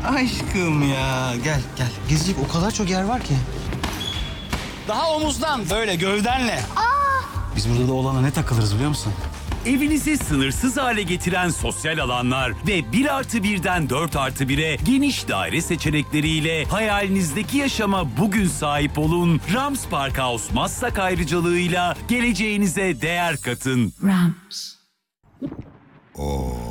Aşkım ya. Gel gel. Gezecek o kadar çok yer var ki. Daha omuzdan böyle gövdenle. Biz burada da olana ne takılırız biliyor musun? Evinizi sınırsız hale getiren sosyal alanlar ve 1+1'den 4+1'e geniş daire seçenekleriyle hayalinizdeki yaşama bugün sahip olun. Rams Park House Maslak ayrıcalığıyla geleceğinize değer katın. Rams. Oo.